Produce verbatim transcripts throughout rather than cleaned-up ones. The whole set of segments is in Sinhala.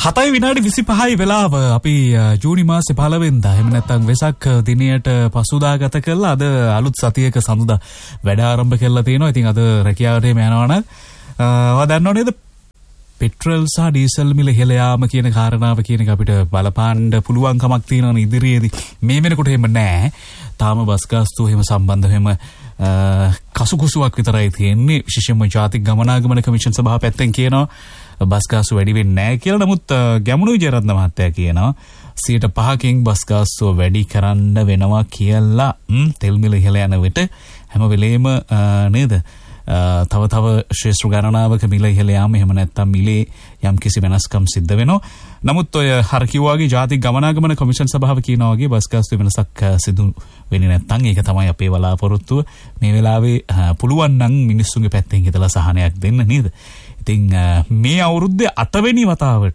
හතයි විනාඩි විසිපහයි වෙලාව අපි ජූනි මාසේ පළවෙනිදා වෙනිදා එහෙම නැත්නම් වෙසක් දිනයට පසුදා ගත කළා. අද අලුත් සතියක සඳුදා වැඩ ආරම්භ කළා තියෙනවා. ඉතින් අද රැකියාවට යනවනම් ඔයා දන්නව නේද? පෙට්‍රල් සහ ඩීසල් මිල ඉහළ යාම කියන කාරණාව කියන එක අපිට බලපාන්න පුළුවන් කමක් තියෙනවනේ ඉදිරියේදී. මේ වෙනකොට එහෙම නැහැ. තාම බස් ගාස්තු එහෙම සම්බන්ධ වෙම කසුකුසුවක් විතරයි තියෙන්නේ. විශේෂයෙන්ම ජාතික ගමනාගමන කමිෂන් සභාව පැත්තෙන් කියනවා බස් ගාස්තු වැඩි වෙන්නේ නැහැ කියලා. නමුත් ගැමුණු විජයරත්න මහත්තයා කියනවා සියයට පහකින් බස් ගාස්තුව වැඩි කරන්න වෙනවා කියලා. තෙල් මිල ඉහළ යන විට හැම වෙලේම නේද තව තව ශ්‍රේෂ්ඨ ගණනාවක මිල ඉහළ යාම එහෙම නැත්නම් මිලේ යම් කිසි වෙනස්කම් සිද්ධ වෙනවා. නමුත් ඔය හර කිව්වාගේ ජාතික ගමනාගමන කමිෂන් සභාව කියනවා වගේ බස් ගාස්තු වෙනසක් සිදු වෙන්නේ නැත්නම් ඒක තමයි අපේ බලාපොරොත්තුව. මේ වෙලාවේ පුළුවන් නම් මිනිස්සුන්ගේ පැත්තෙන් හිතලා සහනයක් දෙන්න නේද? ඉතින් මේ අවුරුද්දේ අටවෙනි වතාවට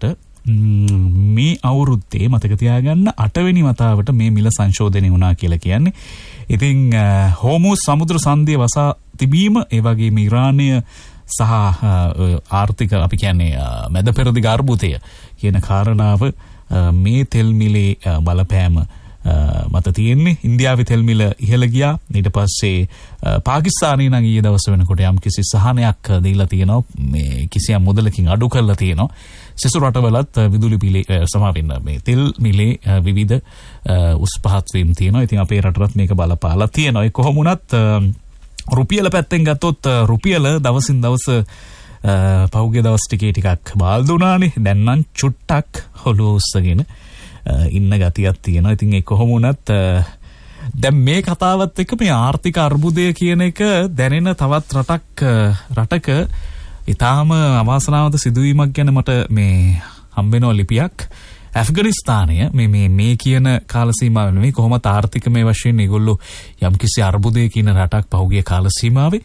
මේ අවුරුද්දේ මතක තියාගන්න අටවෙනි වතාවට මේ මිල සංශෝධනය වුණා කියලා කියන්නේ. ඉතින් හෝමුස් සමුද්‍ර සන්ධිය වසා තිබීම ඒ වගේම ඉරානය සහ ආර්ථික අපි කියන්නේ මැද පෙරදිග අර්බුදය කියන කාරණාව මේ තෙල් මිලේ බලපෑම මත තියෙන්නේ. ඉන්දියාවේ තෙල් මිල ඉහළ ගියා. ඊට පස්සේ පාකිස්තානයේ නම් ඊයේ දවස් වෙනකොට යම් කිසි සහනයක් දීලා තියෙනවා. මේ කිසියම් මුදලකින් අඩු කරලා තියෙනවා. සෙසු රටවලත් විදුලි පිලේ සමාවෙන්න මේ තෙල් මිලේ විවිධ උස් පහත් වීම් තියෙනවා. ඉතින් අපේ රටටත් මේක බලපාලා තියෙනවා. ඒ කොහොම වුණත් රුපියල පැත්තෙන් ගත්තොත් රුපියල දවසින් දවස පහුගිය දවස් ටිකේ ටිකක් බාල්දු වුණානේ. දැන් නම් චුට්ටක් හොලුව උස්සගෙන ඉන්න ගතියක් තියෙනවා. ඉතින් ඒ කොහොම වුණත් දැන් මේ කතාවත් එක්ක මේ ආර්ථික අර්බුදය කියන එක දැනෙන තවත් රටක් රටක ඊටාම අවාසනාවන්ත සිදුවීමක් ගැන මට මේ හම්බෙනවා ලිපියක්. ඇෆ්ගනිස්තානය මේ මේ මේ කියන කාල සීමාව නෙමෙයි කොහොමද ආර්ථිකමය වශයෙන් ඒගොල්ලෝ යම්කිසි අර්බුදය කියන රටක් පහුගිය කාල සීමාවේ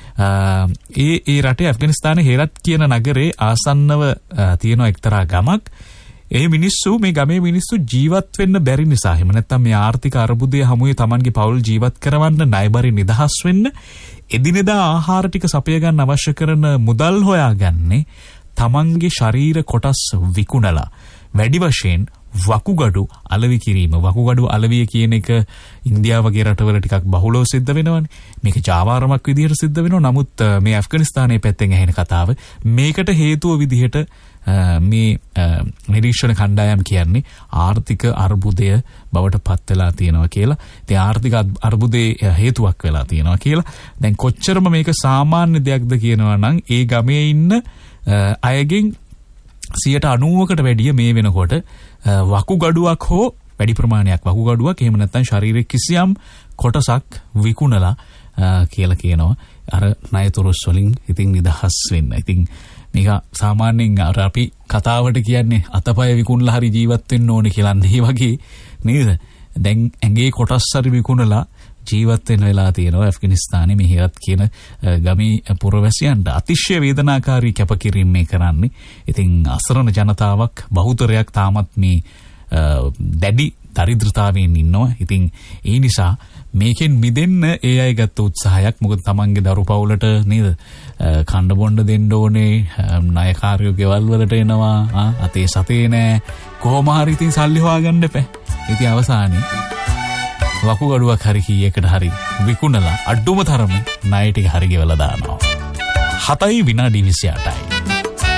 ඒ ඒ රටේ ඇෆ්ගනිස්තානයේ හේරත් කියන නගරේ ආසන්නව තියෙන එක්තරා ගමක්. ඒ මිනිස්සු මේ ගමේ මිනිස්සු ජීවත් වෙන්න බැරි නිසා එහෙම නැත්නම් මේ ආර්ථික අර්බුදය හමුවේ Tamanගේ පවුල් ජීවත් කරවන්න ණයබරි නිදහස් වෙන්න එදිනෙදා ආහාර ටික සපය ගන්න අවශ්‍ය කරන මුදල් හොයාගන්නේ Tamanගේ ශරීර කොටස් විකුණලා වැඩි වශයෙන් වකුගඩු අලෙවි කිරීම. වකුගඩු අලෙවිය කියන එක ඉන්දියාව වගේ රටවල ටිකක් බහුලව සිද්ධ වෙනවනේ. මේක ජාවාරමක් විදිහට සිද්ධ වෙනවා. නමුත් මේ ඇෆ්ගනිස්තානයේ පැත්තෙන් ඇහෙන කතාව මේකට හේතුව විදිහට මේ නිරීක්ෂණ කණ්ඩායම් කියන්නේ ආර්ථික අර්බුදය බවට පත් වෙලා තියෙනවා කියලා. ඉතින් ආර්ථික අර්බුදයේ හේතුවක් වෙලා තියෙනවා කියලා. දැන් කොච්චරම මේක සාමාන්‍ය දෙයක්ද කියනවා නම් ඒ ගමේ ඉන්න අයගෙන් සියයට අනූවකට වැඩිය මේ වෙනකොට වකුගඩුවක් හෝ වැඩි ප්‍රමාණයක් වකුගඩුවක් එහෙම නැත්නම් ශරීරයේ කිසියම් කොටසක් විකුණලා කියලා කියනවා. අර ණයතුරුස් වලින් ඉතින් නිදහස් වෙන්න. ඉතින් මේක සාමාන්‍යයෙන් අර අපි කතාවට කියන්නේ අතපය විකුණලා හරි ජීවත් වෙන්න ඕනේ කියලා නේ වගේ නේද? දැන් ඇඟේ කොටස් හරි විකුණලා ජීවත් වෙන්න වෙලා තියෙනවා ඇෆ්ගනිස්තානයේ මේ හේරත් කියන ගමේ පුරවැසියන්ට. අතිශය වේදනාකාරී කැපකිරීම මේ කරන්නේ. ඉතින් අසරණ ජනතාවක් බහුතරයක් තාමත් මේ දැඩි දරිද්‍රතාවයෙන් ඉන්නවා. ඉතින් ඒ නිසා මේකෙන් මිදෙන්න ඒ අය ගත්ත උත්සාහයක්. මොකද තමන්ගේ දරු පවුලට නේද කණ්ඩ බොණ්ඩ දෙන්න ඕනේ. ණයකාරයෝ ගෙවල් වලට එනවා. අතේ සතේ නෑ. කොහොම හරි ඉතින් සල්ලි හොයාගන්න එපා. ඉතින් අවසානයේ වකුගඩුවක් හරි කීයකට හරි විකුණලා අඩුම තරමේ ණය ටික හරි ගෙවලා දානවා. හතයි විනාඩි විසිඅටයි.